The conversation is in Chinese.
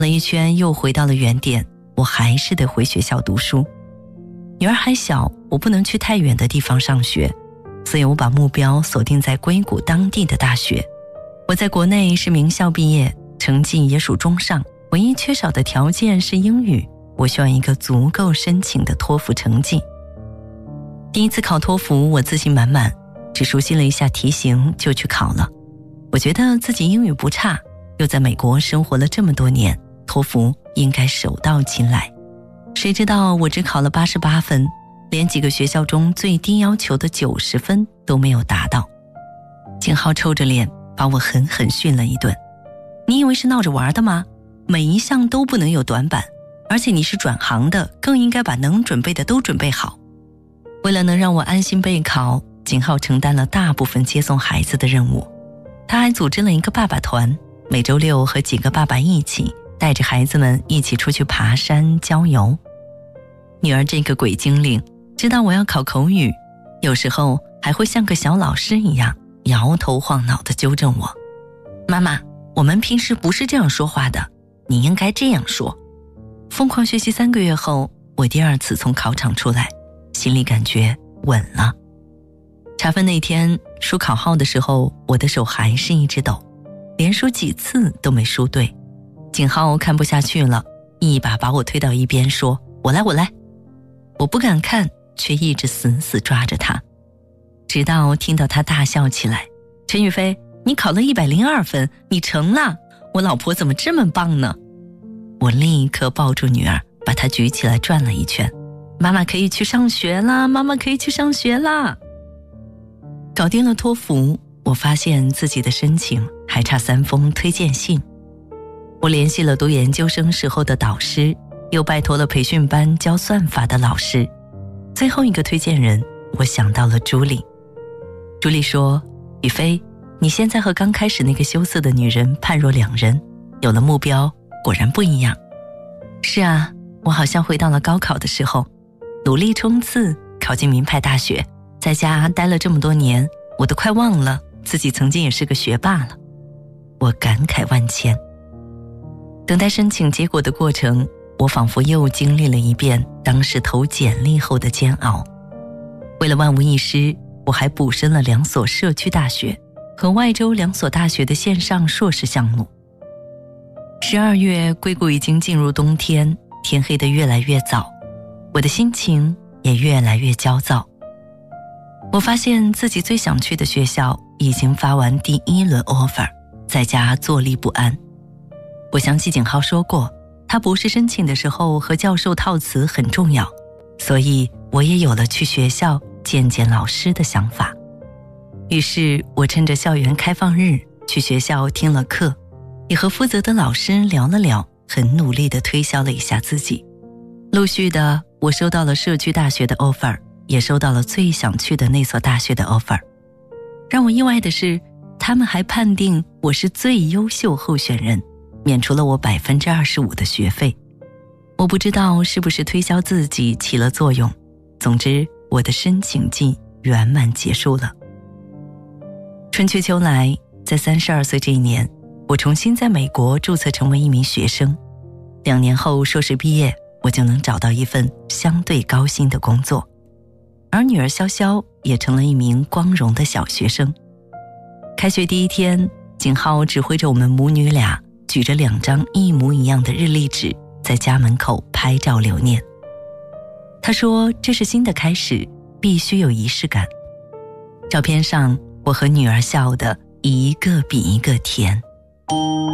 了一圈又回到了原点，我还是得回学校读书。女儿还小，我不能去太远的地方上学，所以我把目标锁定在硅谷当地的大学。我在国内是名校毕业，成绩也属中上，唯一缺少的条件是英语，我需要一个足够申请的托福成绩。第一次考托福，我自信满满，只熟悉了一下题型就去考了。我觉得自己英语不差，又在美国生活了这么多年，托福应该手到擒来。谁知道我只考了88分，连几个学校中最低要求的90分都没有达到。景浩臭着脸把我狠狠训了一顿。你以为是闹着玩的吗？每一项都不能有短板，而且你是转行的，更应该把能准备的都准备好。为了能让我安心备考，景浩承担了大部分接送孩子的任务。他还组织了一个爸爸团，每周六和几个爸爸一起带着孩子们一起出去爬山郊游。女儿这个鬼精灵知道我要考口语，有时候还会像个小老师一样摇头晃脑地纠正我。妈妈，我们平时不是这样说话的，你应该这样说。疯狂学习3个月后，我第2次从考场出来，心里感觉稳了。查分那天输考号的时候，我的手还是一直抖，连输几次都没输对。景浩看不下去了，一把把我推到一边说，我来。我不敢看，却一直死死抓着他，直到听到他大笑起来。陈宇飞，你考了102分，你成了，我老婆怎么这么棒呢？我立刻抱住女儿，把她举起来转了一圈。妈妈可以去上学啦，妈妈可以去上学啦。搞定了托福，我发现自己的申请还差3封推荐信。我联系了读研究生时候的导师，又拜托了培训班教算法的老师。最后一个推荐人，我想到了朱莉。朱莉说，宇飞，你现在和刚开始那个羞涩的女人判若两人，有了目标，果然不一样。是啊，我好像回到了高考的时候，努力冲刺，考进名牌大学，在家待了这么多年，我都快忘了自己曾经也是个学霸了。我感慨万千。等待申请结果的过程，我仿佛又经历了一遍当时投简历后的煎熬。为了万无一失，我还补申了2所社区大学和外州2所大学的线上硕士项目。12月，硅谷已经进入冬天，天黑得越来越早，我的心情也越来越焦躁。我发现自己最想去的学校已经发完第1轮 offer， 在家坐立不安。我想起景浩说过，他博士申请的时候和教授套词很重要，所以我也有了去学校见见老师的想法。于是我趁着校园开放日去学校听了课，也和负责的老师聊了聊，很努力地推销了一下自己。陆续的，我收到了社区大学的 offer， 也收到了最想去的那所大学的 offer。 让我意外的是，他们还判定我是最优秀候选人，免除了我25%的学费。我不知道是不是推销自己起了作用，总之我的申请季圆满结束了。春去秋来，在32岁这一年，我重新在美国注册成为一名学生。2年后硕士毕业，我就能找到一份相对高薪的工作，而女儿潇潇也成了一名光荣的小学生。开学第1天，景浩指挥着我们母女俩举着2张一模一样的日历纸，在家门口拍照留念。他说，这是新的开始，必须有仪式感。照片上，我和女儿笑得一个比一个甜。